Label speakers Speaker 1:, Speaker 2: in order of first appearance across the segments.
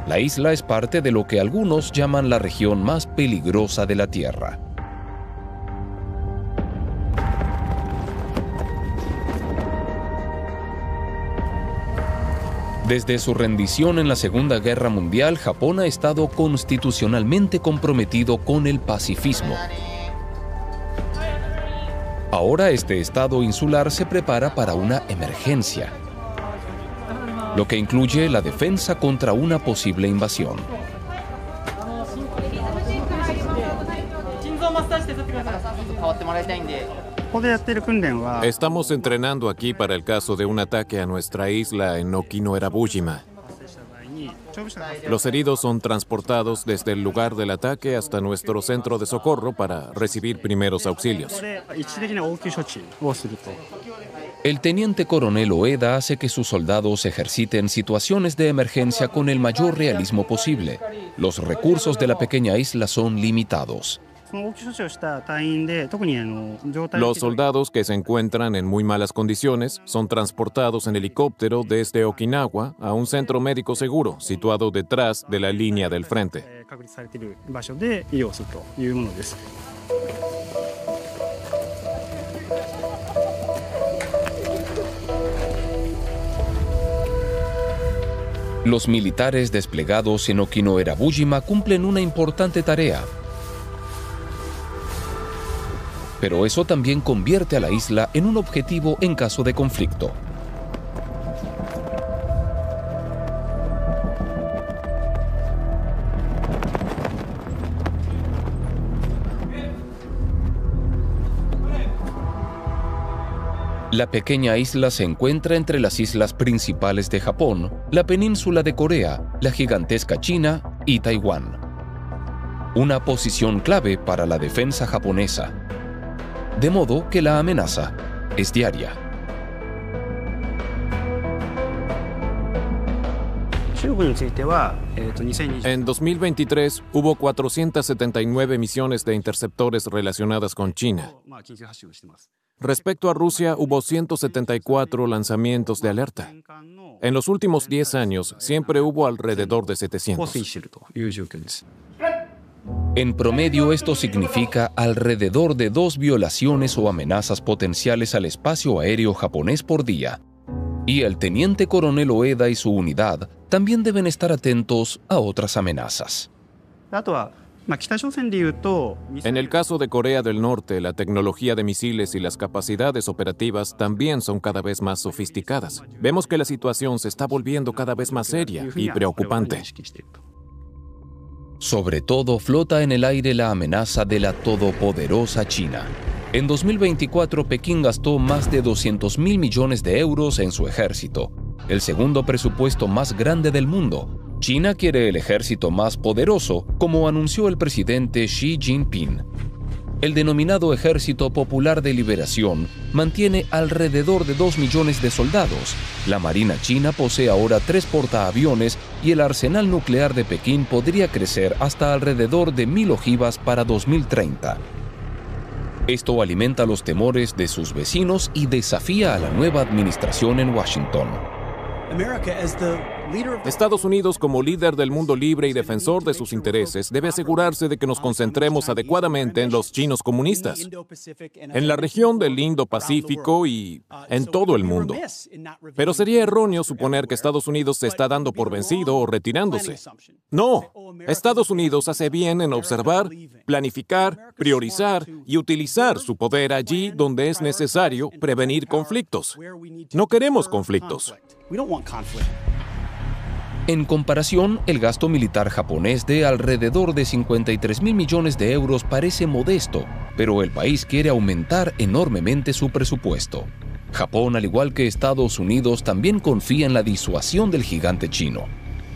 Speaker 1: La isla es parte de lo que algunos llaman la región más peligrosa de la Tierra. Desde su rendición en la Segunda Guerra Mundial, Japón ha estado constitucionalmente comprometido con el pacifismo. Ahora este estado insular se prepara para una emergencia, lo que incluye la defensa contra una posible invasión.
Speaker 2: Estamos entrenando aquí para el caso de un ataque a nuestra isla en Okinoerabujima. Los heridos son transportados desde el lugar del ataque hasta nuestro centro de socorro para recibir primeros auxilios.
Speaker 1: El teniente coronel Oeda hace que sus soldados ejerciten situaciones de emergencia con el mayor realismo posible. Los recursos de la pequeña isla son limitados.
Speaker 2: Los soldados que se encuentran en muy malas condiciones son transportados en helicóptero desde Okinawa a un centro médico seguro situado detrás de la línea del frente.
Speaker 1: Los militares desplegados en Okinoerabujima cumplen una importante tarea. Pero eso también convierte a la isla en un objetivo en caso de conflicto. La pequeña isla se encuentra entre las islas principales de Japón, la península de Corea, la gigantesca China y Taiwán. Una posición clave para la defensa japonesa. De modo que la amenaza es diaria.
Speaker 2: En 2023 hubo 479 misiones de interceptores relacionadas con China. Respecto a Rusia, hubo 174 lanzamientos de alerta. En los últimos 10 años, siempre hubo alrededor de 700.
Speaker 1: En promedio, esto significa alrededor de 2 violaciones o amenazas potenciales al espacio aéreo japonés por día. Y el teniente coronel Oeda y su unidad también deben estar atentos a otras amenazas.
Speaker 2: En el caso de Corea del Norte, la tecnología de misiles y las capacidades operativas también son cada vez más sofisticadas. Vemos que la situación se está volviendo cada vez más seria y preocupante.
Speaker 1: Sobre todo flota en el aire la amenaza de la todopoderosa China. En 2024, Pekín gastó más de 200.000 millones de euros en su ejército, el segundo presupuesto más grande del mundo. China quiere el ejército más poderoso, como anunció el presidente Xi Jinping. El denominado Ejército Popular de Liberación mantiene alrededor de 2 millones de soldados. La Marina china posee ahora 3 portaaviones y el arsenal nuclear de Pekín podría crecer hasta alrededor de 1.000 ojivas para 2030. Esto alimenta los temores de sus vecinos y desafía a la nueva administración en Washington.
Speaker 2: Estados Unidos, como líder del mundo libre y defensor de sus intereses, debe asegurarse de que nos concentremos adecuadamente en los chinos comunistas, en la región del Indo-Pacífico y en todo el mundo. Pero sería erróneo suponer que Estados Unidos se está dando por vencido o retirándose. No, Estados Unidos hace bien en observar, planificar, priorizar y utilizar su poder allí donde es necesario prevenir conflictos. No queremos conflictos.
Speaker 1: En comparación, el gasto militar japonés de alrededor de 53.000 millones de euros parece modesto, pero el país quiere aumentar enormemente su presupuesto. Japón, al igual que Estados Unidos, también confía en la disuasión del gigante chino.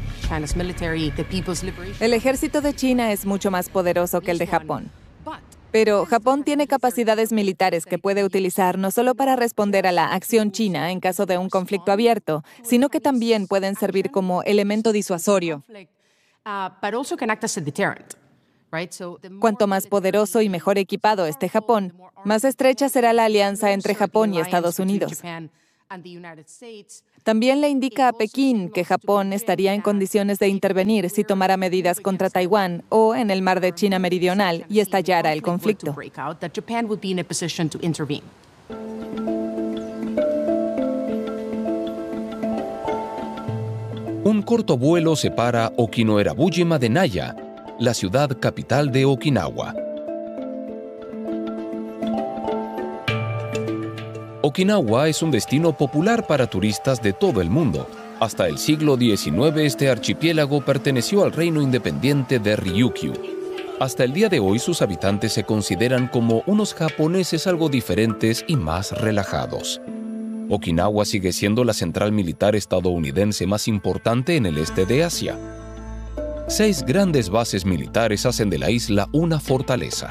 Speaker 3: El ejército de China es mucho más poderoso que el de Japón. Pero Japón tiene capacidades militares que puede utilizar no solo para responder a la acción china en caso de un conflicto abierto, sino que también pueden servir como elemento disuasorio. Cuanto más poderoso y mejor equipado esté Japón, más estrecha será la alianza entre Japón y Estados Unidos. También le indica a Pekín que Japón estaría en condiciones de intervenir si tomara medidas contra Taiwán o en el mar de China Meridional y estallara el conflicto.
Speaker 1: Un corto vuelo separa Okinoerabujima de Naya, la ciudad capital de Okinawa. Okinawa es un destino popular para turistas de todo el mundo. Hasta el siglo XIX este archipiélago perteneció al reino independiente de Ryukyu. Hasta el día de hoy sus habitantes se consideran como unos japoneses algo diferentes y más relajados. Okinawa sigue siendo la central militar estadounidense más importante en el este de Asia. 6 grandes bases militares hacen de la isla una fortaleza.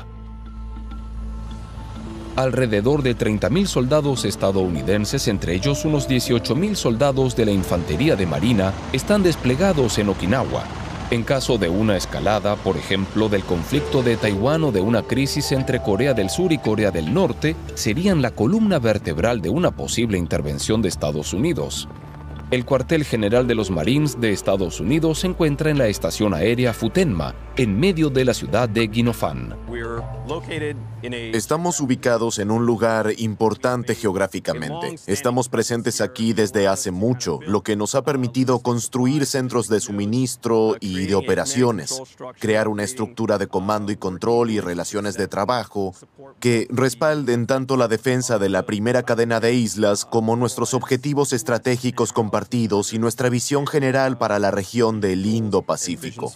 Speaker 1: Alrededor de 30.000 soldados estadounidenses, entre ellos unos 18.000 soldados de la Infantería de Marina, están desplegados en Okinawa. En caso de una escalada, por ejemplo, del conflicto de Taiwán o de una crisis entre Corea del Sur y Corea del Norte, serían la columna vertebral de una posible intervención de Estados Unidos. El cuartel general de los Marines de Estados Unidos se encuentra en la estación aérea Futenma, en medio de la ciudad de Ginofan.
Speaker 4: Estamos ubicados en un lugar importante geográficamente. Estamos presentes aquí desde hace mucho, lo que nos ha permitido construir centros de suministro y de operaciones, crear una estructura de comando y control y relaciones de trabajo que respalden tanto la defensa de la primera cadena de islas como nuestros objetivos estratégicos compartidos y nuestra visión general para la región del Indo-Pacífico.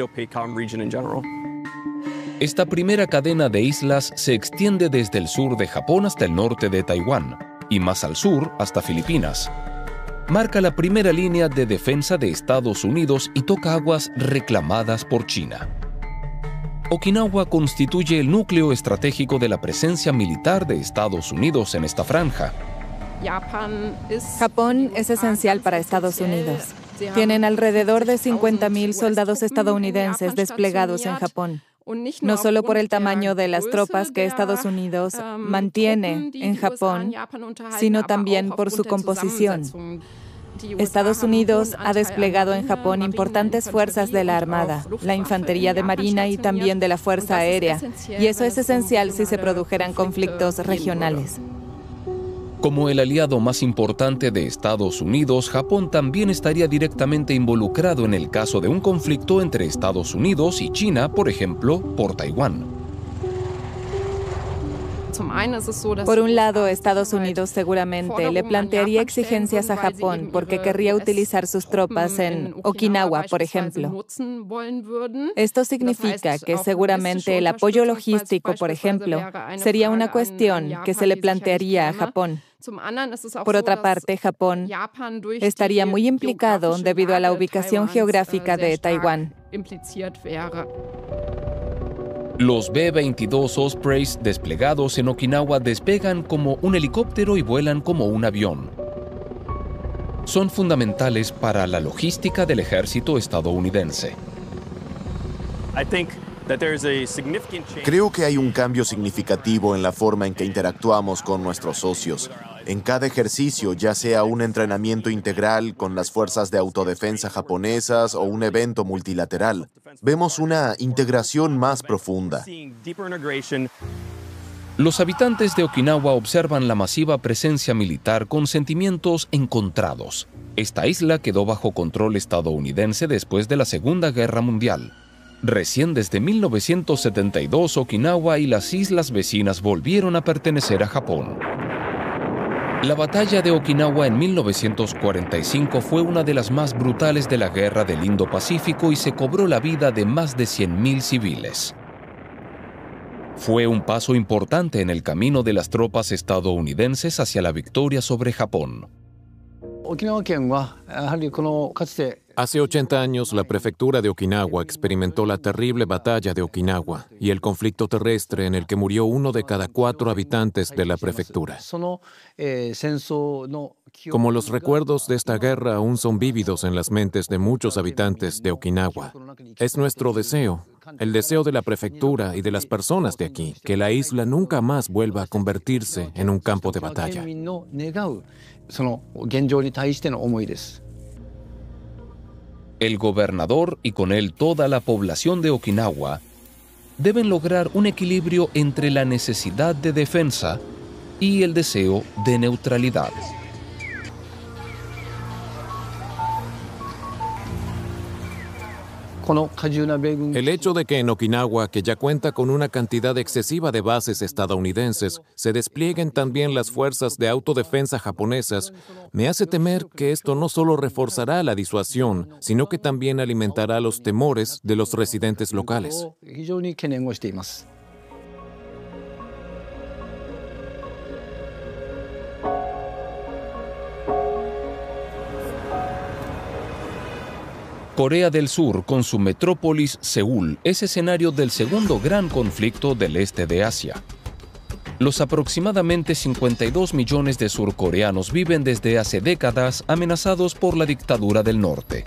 Speaker 1: Esta primera cadena de islas se extiende desde el sur de Japón hasta el norte de Taiwán y más al sur hasta Filipinas. Marca la primera línea de defensa de Estados Unidos y toca aguas reclamadas por China. Okinawa constituye el núcleo estratégico de la presencia militar de Estados Unidos en esta franja.
Speaker 3: Japón es esencial para Estados Unidos. Tienen alrededor de 50.000 soldados estadounidenses desplegados en Japón. No solo por el tamaño de las tropas que Estados Unidos mantiene en Japón, sino también por su composición. Estados Unidos ha desplegado en Japón importantes fuerzas de la Armada, la Infantería de Marina y también de la Fuerza Aérea, y eso es esencial si se produjeran conflictos regionales.
Speaker 1: Como el aliado más importante de Estados Unidos, Japón también estaría directamente involucrado en el caso de un conflicto entre Estados Unidos y China, por ejemplo, por Taiwán.
Speaker 3: Por un lado, Estados Unidos seguramente le plantearía exigencias a Japón porque querría utilizar sus tropas en Okinawa, por ejemplo. Esto significa que seguramente el apoyo logístico, por ejemplo, sería una cuestión que se le plantearía a Japón. Por otra parte, Japón estaría muy implicado debido a la ubicación geográfica de Taiwán.
Speaker 1: Los B-22 Ospreys desplegados en Okinawa despegan como un helicóptero y vuelan como un avión. Son fundamentales para la logística del ejército estadounidense.
Speaker 4: Creo que hay un cambio significativo en la forma en que interactuamos con nuestros socios. En cada ejercicio, ya sea un entrenamiento integral con las fuerzas de autodefensa japonesas o un evento multilateral, vemos una integración más profunda.
Speaker 1: Los habitantes de Okinawa observan la masiva presencia militar con sentimientos encontrados. Esta isla quedó bajo control estadounidense después de la Segunda Guerra Mundial. Recién desde 1972, Okinawa y las islas vecinas volvieron a pertenecer a Japón. La batalla de Okinawa en 1945 fue una de las más brutales de la Guerra del Indo-Pacífico y se cobró la vida de más de 100.000 civiles. Fue un paso importante en el camino de las tropas estadounidenses hacia la victoria sobre Japón.
Speaker 2: Hace 80 años, la prefectura de Okinawa experimentó la terrible batalla de Okinawa y el conflicto terrestre en el que murió 1 de cada 4 habitantes de la prefectura. Como los recuerdos de esta guerra aún son vívidos en las mentes de muchos habitantes de Okinawa, es nuestro deseo, el deseo de la prefectura y de las personas de aquí, que la isla nunca más vuelva a convertirse en un campo de batalla.
Speaker 1: El gobernador y con él toda la población de Okinawa deben lograr un equilibrio entre la necesidad de defensa y el deseo de neutralidad.
Speaker 2: El hecho de que en Okinawa, que ya cuenta con una cantidad excesiva de bases estadounidenses, se desplieguen también las fuerzas de autodefensa japonesas, me hace temer que esto no solo reforzará la disuasión, sino que también alimentará los temores de los residentes locales.
Speaker 1: Corea del Sur, con su metrópolis Seúl, es escenario del segundo gran conflicto del este de Asia. Los aproximadamente 52 millones de surcoreanos viven desde hace décadas amenazados por la dictadura del norte.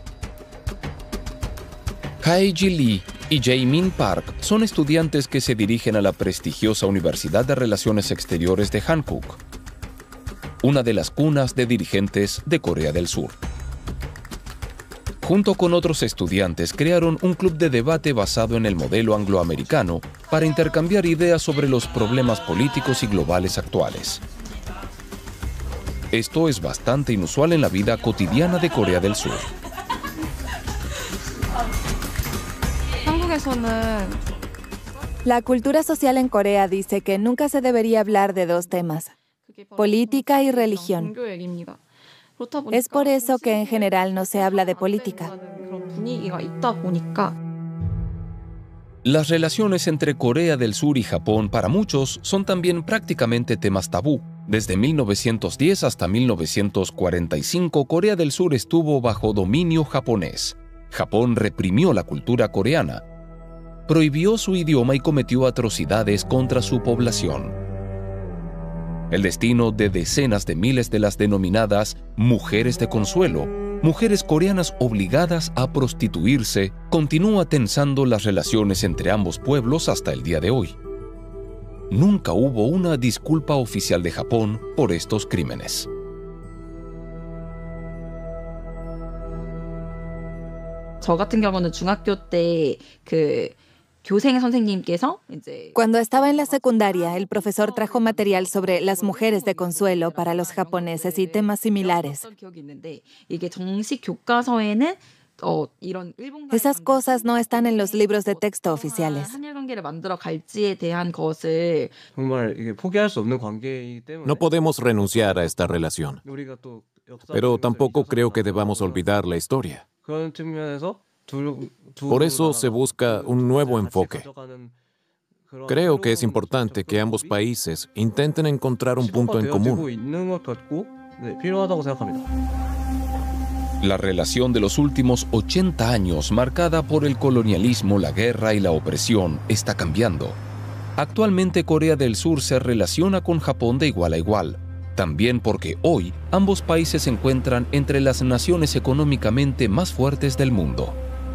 Speaker 1: Hae-ji Lee y Jae-min Park son estudiantes que se dirigen a la prestigiosa Universidad de Relaciones Exteriores de Hankook, una de las cunas de dirigentes de Corea del Sur. Junto con otros estudiantes, crearon un club de debate basado en el modelo angloamericano para intercambiar ideas sobre los problemas políticos y globales actuales. Esto es bastante inusual en la vida cotidiana de Corea del Sur.
Speaker 3: La cultura social en Corea dice que nunca se debería hablar de dos temas: política y religión. Es por eso que en general no se habla de política.
Speaker 1: Las relaciones entre Corea del Sur y Japón para muchos son también prácticamente temas tabú. Desde 1910 hasta 1945, Corea del Sur estuvo bajo dominio japonés. Japón reprimió la cultura coreana, prohibió su idioma y cometió atrocidades contra su población. El destino de decenas de miles de las denominadas mujeres de consuelo, mujeres coreanas obligadas a prostituirse, continúa tensando las relaciones entre ambos pueblos hasta el día de hoy. Nunca hubo una disculpa oficial de Japón por estos crímenes.
Speaker 3: Cuando estaba en la secundaria, el profesor trajo material sobre las mujeres de consuelo para los japoneses y temas similares. Esas cosas no están en los libros de texto oficiales.
Speaker 2: No podemos renunciar a esta relación, pero tampoco creo que debamos olvidar la historia. Por eso se busca un nuevo enfoque. Creo que es importante que ambos países intenten encontrar un punto en común.
Speaker 1: La relación de los últimos 80 años, marcada por el colonialismo, la guerra y la opresión, está cambiando. Actualmente Corea del Sur se relaciona con Japón de igual a igual, también porque hoy ambos países se encuentran entre las naciones económicamente más fuertes del mundo.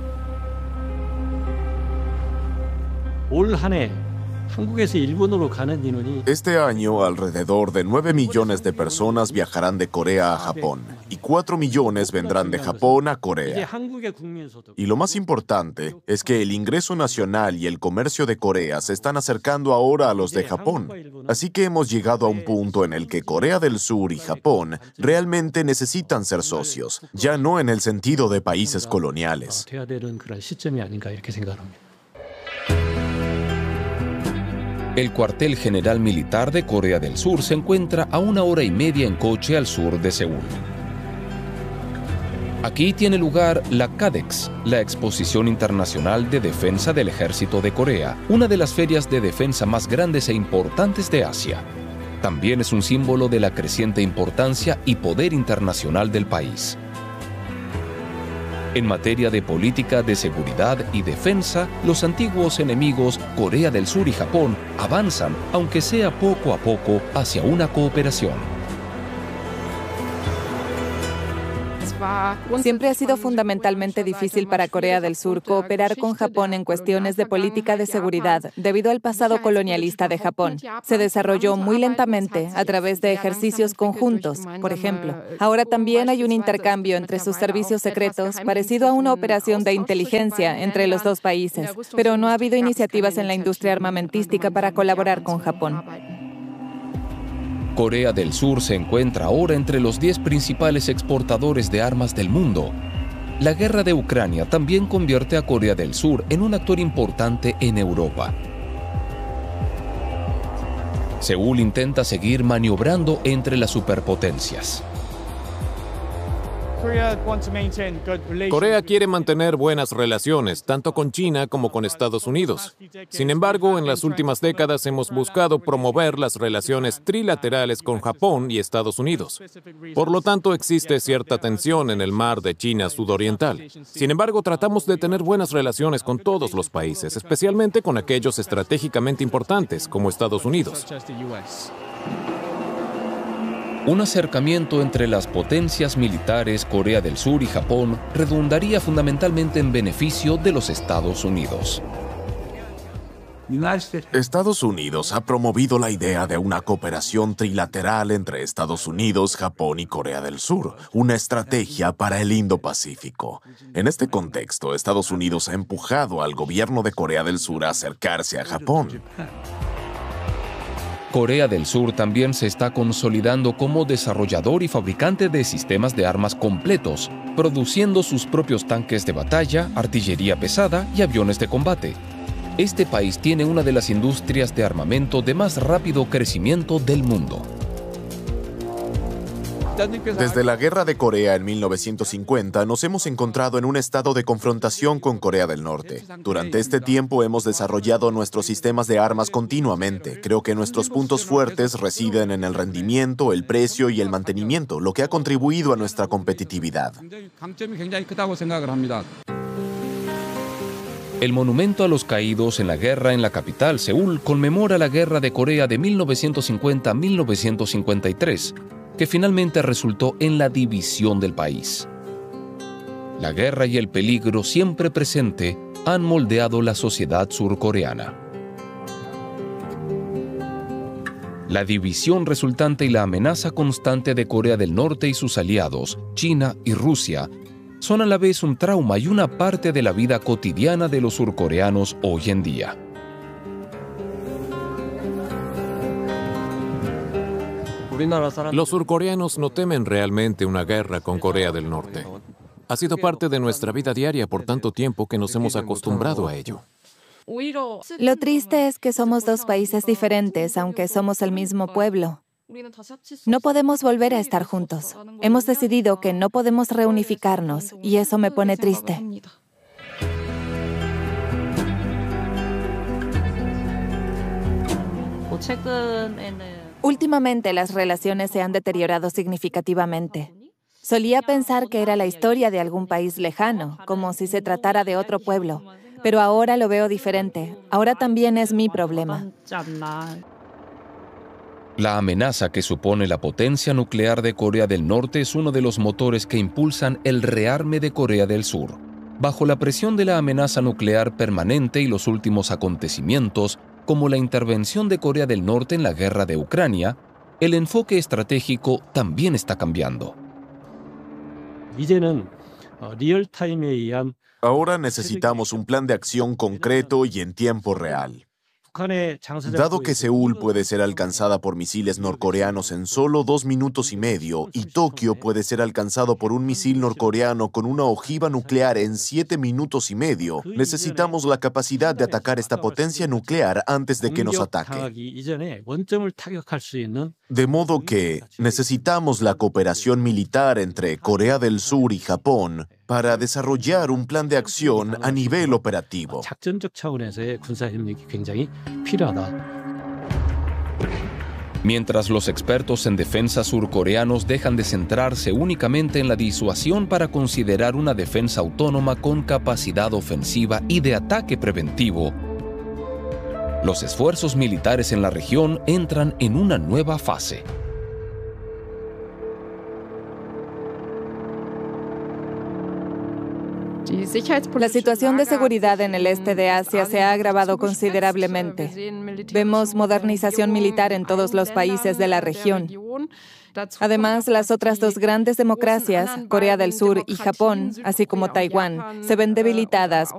Speaker 4: Este año, alrededor de 9 millones de personas viajarán de Corea a Japón y 4 millones vendrán de Japón a Corea. Y lo más importante es que el ingreso nacional y el comercio de Corea se están acercando ahora a los de Japón. Así que hemos llegado a un punto en el que Corea del Sur y Japón realmente necesitan ser socios, ya no en el sentido de países coloniales.
Speaker 1: El cuartel general militar de Corea del Sur se encuentra a 1 hora y media en coche al sur de Seúl. Aquí tiene lugar la KADEX, la Exposición Internacional de Defensa del Ejército de Corea, una de las ferias de defensa más grandes e importantes de Asia. También es un símbolo de la creciente importancia y poder internacional del país. En materia de política de seguridad y defensa, los antiguos enemigos Corea del Sur y Japón avanzan, aunque sea poco a poco, hacia una cooperación.
Speaker 3: Siempre ha sido fundamentalmente difícil para Corea del Sur cooperar con Japón en cuestiones de política de seguridad, debido al pasado colonialista de Japón. Se desarrolló muy lentamente a través de ejercicios conjuntos, por ejemplo. Ahora también hay un intercambio entre sus servicios secretos, parecido a una operación de inteligencia entre los dos países, pero no ha habido iniciativas en la industria armamentística para colaborar con Japón.
Speaker 1: Corea del Sur se encuentra ahora entre los 10 principales exportadores de armas del mundo. La guerra de Ucrania también convierte a Corea del Sur en un actor importante en Europa. Seúl intenta seguir maniobrando entre las superpotencias.
Speaker 2: Corea quiere mantener buenas relaciones, tanto con China como con Estados Unidos. Sin embargo, en las últimas décadas hemos buscado promover las relaciones trilaterales con Japón y Estados Unidos. Por lo tanto, existe cierta tensión en el mar de China sudoriental. Sin embargo, tratamos de tener buenas relaciones con todos los países, especialmente con aquellos estratégicamente importantes, como Estados Unidos.
Speaker 1: Un acercamiento entre las potencias militares Corea del Sur y Japón redundaría fundamentalmente en beneficio de los Estados Unidos.
Speaker 4: Estados Unidos ha promovido la idea de una cooperación trilateral entre Estados Unidos, Japón y Corea del Sur, una estrategia para el Indo-Pacífico. En este contexto, Estados Unidos ha empujado al gobierno de Corea del Sur a acercarse a Japón.
Speaker 1: Corea del Sur también se está consolidando como desarrollador y fabricante de sistemas de armas completos, produciendo sus propios tanques de batalla, artillería pesada y aviones de combate. Este país tiene una de las industrias de armamento de más rápido crecimiento del mundo.
Speaker 4: Desde la Guerra de Corea en 1950, nos hemos encontrado en un estado de confrontación con Corea del Norte. Durante este tiempo hemos desarrollado nuestros sistemas de armas continuamente. Creo que nuestros puntos fuertes residen en el rendimiento, el precio y el mantenimiento, lo que ha contribuido a nuestra competitividad.
Speaker 1: El monumento a los caídos en la guerra en la capital, Seúl, conmemora la Guerra de Corea de 1950-1953, que finalmente resultó en la división del país. La guerra y el peligro siempre presente han moldeado la sociedad surcoreana. La división resultante y la amenaza constante de Corea del Norte y sus aliados, China y Rusia, son a la vez un trauma y una parte de la vida cotidiana de los surcoreanos hoy en día.
Speaker 2: Los surcoreanos no temen realmente una guerra con Corea del Norte. Ha sido parte de nuestra vida diaria por tanto tiempo que nos hemos acostumbrado a ello.
Speaker 3: Lo triste es que somos dos países diferentes, aunque somos el mismo pueblo. No podemos volver a estar juntos. Hemos decidido que no podemos reunificarnos y eso me pone triste. Últimamente las relaciones se han deteriorado significativamente. Solía pensar que era la historia de algún país lejano, como si se tratara de otro pueblo, pero ahora lo veo diferente. Ahora también es mi problema.
Speaker 1: La amenaza que supone la potencia nuclear de Corea del Norte es uno de los motores que impulsan el rearme de Corea del Sur. Bajo la presión de la amenaza nuclear permanente y los últimos acontecimientos, como la intervención de Corea del Norte en la guerra de Ucrania, el enfoque estratégico también está cambiando.
Speaker 4: Ahora necesitamos un plan de acción concreto y en tiempo real. Dado que Seúl puede ser alcanzada por misiles norcoreanos en solo 2 minutos y medio y Tokio puede ser alcanzado por un misil norcoreano con una ojiva nuclear en 7 minutos y medio, necesitamos la capacidad de atacar esta potencia nuclear antes de que nos ataque. De modo que necesitamos la cooperación militar entre Corea del Sur y Japón para desarrollar un plan de acción a nivel operativo.
Speaker 1: Mientras los expertos en defensa surcoreanos dejan de centrarse únicamente en la disuasión para considerar una defensa autónoma con capacidad ofensiva y de ataque preventivo, los esfuerzos militares en la región entran en una nueva fase.
Speaker 3: La situación de seguridad en el este de Asia se ha agravado considerablemente. Vemos modernización militar en todos los países de la región. Además, las otras dos grandes democracias, Corea del Sur y Japón, así como Taiwán, se ven debilitadas